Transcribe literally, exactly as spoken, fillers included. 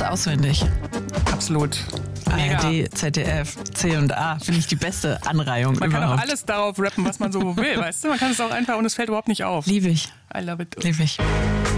auswendig. Absolut. A Mega. R D, Z D F, C und A, finde ich die beste Anreihung Man überhaupt. kann auch alles darauf rappen, was man so will, weißt du? Man kann es auch einfach und es fällt überhaupt nicht auf. Liebe ich. I love it. Liebe ich.